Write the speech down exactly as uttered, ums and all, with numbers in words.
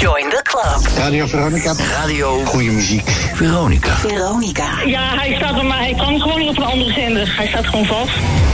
Join the club. Radio Veronica. Radio. Goeie muziek. Veronica. Veronica. Ja, hij staat er maar hij kan gewoon niet op een andere zender. Hij staat gewoon vast.